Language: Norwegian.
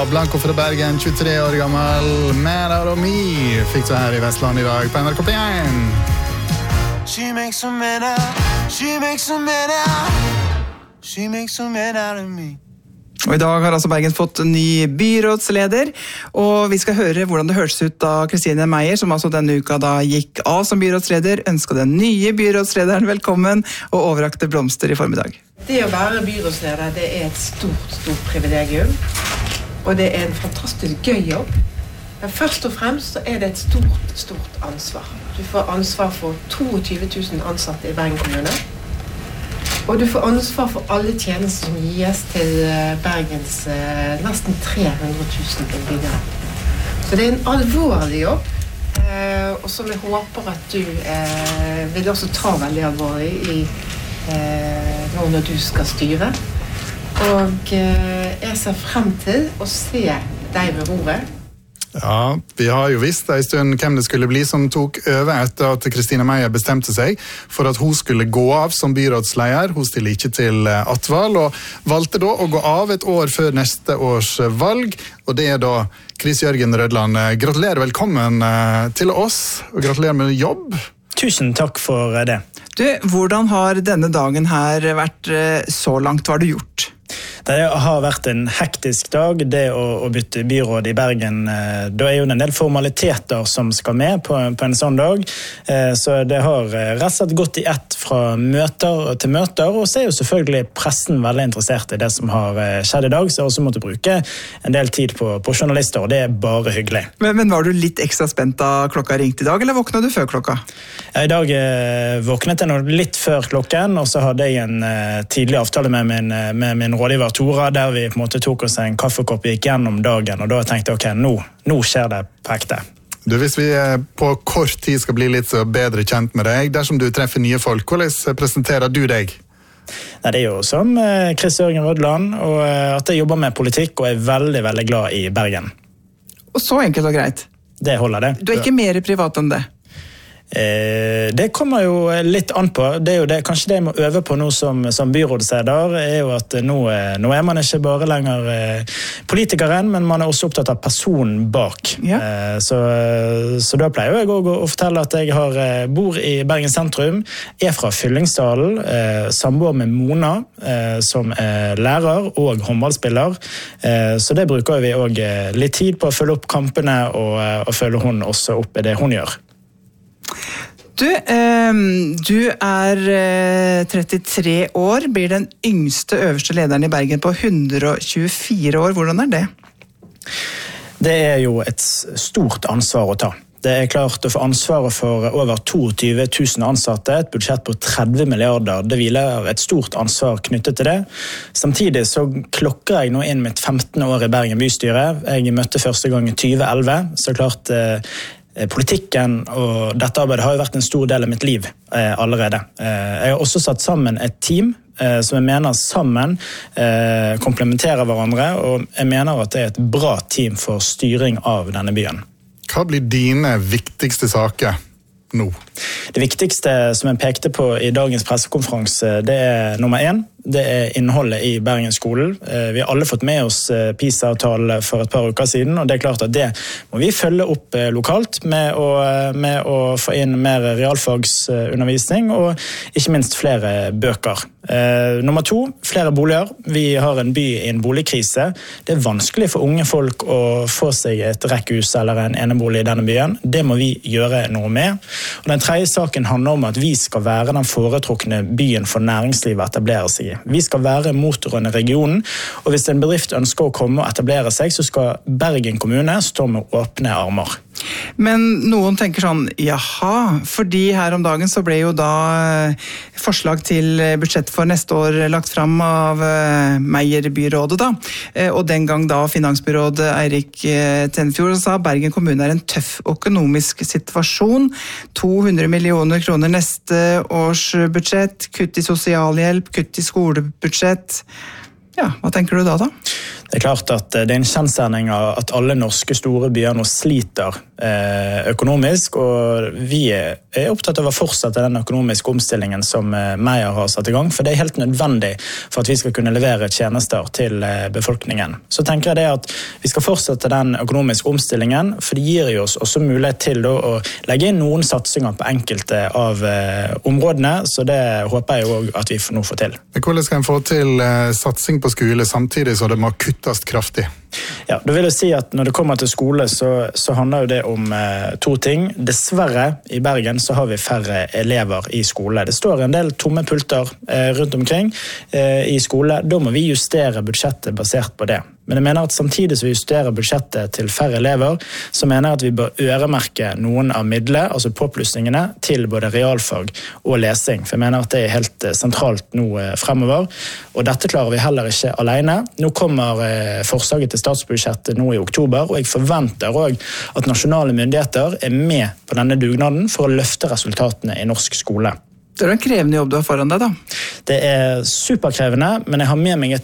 og Blanco fra Bergen, 23 år gammel. Mer av me fikk du her i Vestland i dag på NRK P1. She makes a man out, she makes a man out, she makes a man out of me. Og i dag har altså Bergen fått en ny byrådsleder, og vi skal høre hvordan det høres ut da Kristine Meyer, som altså denne uka da gikk av som byrådsleder, ønsket den nye byrådslederen velkommen og overrakte blomster i formiddag. Det å være byrådsleder, det er et stort privilegium, og det er en fantastisk gøy jobb. Men først og fremst så er det et stort ansvar. Du får ansvar for 22 000 ansatte i Bergen kommune, og du får ansvar for alle tjenester som gis til Bergens nesten 300 000 innbyggere. Så det er en alvorlig jobb, og som jeg håper at du vil også ta veldig alvorlig nå når du skal styre. Og jeg ser frem til å se deg ved roret. Ja, vi har jo visst en stund hvem det skulle bli som tok over etter at Kristine Meyer bestemte seg for at hun skulle gå av som byrådsleder. Hun stiller ikke til attvalg, og valgte da å gå av et år før neste års valg. Og det er da Chris Jørgen Rødland. Gratulerer, velkommen til oss, og gratulerer med jobb. Tusen takk for det. Du, hvordan har denne dagen her vært så langt? Hva har du gjort? Det har vært en hektisk dag, det å bytte byråd i Bergen. Da er jo en del formaliteter som skal med på en sånn dag, så det har rett og slett gått i ett fra møter til møter, og så er jo selvfølgelig pressen veldig interessert i det som har skjedd i dag, så jeg har også måttet bruke en del tid på journalister, og det er bare hyggelig. Men var du litt ekstra spent da klokka ringte i dag, eller våknet du før klokka? I dag våknet jeg litt før klokken, og så hadde jeg en tidlig avtale med min rådgiver Tora, der vi på en måte tok oss en kaffekopp og gikk gjennom dagen, og da tenkte jeg, ok, nå skjer det på ekte. Du, hvis vi på kort tid skal bli litt bedre kjent med deg, dersom du treffer nye folk, hvordan presenterer du deg? Nei, det er jo som Chris Jørgen Rødland, og at jeg jobber med politikk og er veldig, veldig glad i Bergen. Og så enkelt og greit? Det holder det. Du er ikke mer privat enn det? Det kommer jo litt an på. Det er jo det, kanskje det jeg må øve på nå som byrådsleder, er jo at nå er man ikke bare lenger politikeren, men man er også opptatt av personen bak. Ja. Så da pleier jeg å fortelle at jeg bor i Bergen sentrum, er fra Fyllingsdalen, samboer med Mona, som er lærer og håndballspiller. Så det bruker vi også litt tid på å følge opp kampene, og følge hun også opp i det hun gjør. Du er 33 år, blir den yngste øverste lederen i Bergen på 124 år. Hvordan er det? Det er jo et stort ansvar å ta. Det er klart å få ansvaret for over 22 000 ansatte, et budsjett på 30 milliarder. Det hviler et stort ansvar knyttet til det. Samtidig så klokker jeg nå inn mitt 15. år i Bergen bystyre. Jeg møtte første gang i 2011, så klart politikken og dette arbeidet har jo vært en stor del av mitt liv allerede. Jeg har også satt sammen et team som jeg mener sammen komplementerer hverandre, og jeg mener at det er et bra team for styring av denne byen. Hva blir dine viktigste saker nå? Det viktigste som jeg pekte på i dagens pressekonferanse, det er nummer 1. Det er innholdet i Bergensskolen. Vi har alle fått med oss PISA-tall for et par uker siden, og det er klart at det må vi følge opp lokalt med å få inn mer realfagsundervisning og ikke minst flere bøker. Nummer 2, flere boliger. Vi har en by i en boligkrise. Det er vanskelig for unge folk å få seg et rekkehus eller en enebolig i denne byen. Det må vi gjøre noe med. Og den tredje saken handler om at vi skal være den foretrukne byen for næringslivet å etablere seg i. Vi skal være motoren i regionen, og hvis en bedrift ønsker å komme og etablere seg, så skal Bergen kommune stå med åpne armer. Men noen tenker sånn, jaha, fordi her om dagen så ble jo da forslag til budsjett for neste år lagt fram av Meyer-byrådet da, og den gang da finansbyråd Eirik Tenfjord sa Bergen kommune er en tøff økonomisk situasjon, 200 millioner kroner neste års budsjett, kutt i sosialhjelp, kutt i skolebudsjett. Ja, hva tenker du da? Det klart at det en kjensgjerning at alle norske store byer nå sliter økonomisk, og vi opptatt av å fortsette den økonomiske omstillingen som Meyer har satt i gang, for det helt nødvendig for at vi skal kunne levere tjenester til befolkningen. Så tenker jeg det at vi skal fortsette den økonomiske omstillingen, for det gir jo oss også mulighet til å legge inn noen satsinger på enkelte av områdene, så det håper jeg jo at vi nå får til. Hvordan skal en få til satsing på skole samtidig så det må kuttes kraftig? Ja, da vil jeg si at når det kommer til skole så handler jo det om to ting. Dessverre i Bergen så har vi færre elever i skole. Det står en del tomme pulter rundt omkring i skole. Da må vi justere budsjettet basert på det. Men jeg mener at samtidig som vi justerer budsjettet til færre elever, så mener jeg at vi bør øremerke noen av midlene, altså påplussingene, til både realfag og lesing. For jeg mener at det helt sentralt nå fremover. Og dette klarer vi heller ikke alene. Nå kommer forslaget til statsbudsjettet nå i oktober, og jeg forventer også at nasjonale myndigheter med på denne dugnaden for å løfte resultatene i norsk skole. Det en krevende jobb du har foran deg da. Det superkrevende, men jeg har med meg et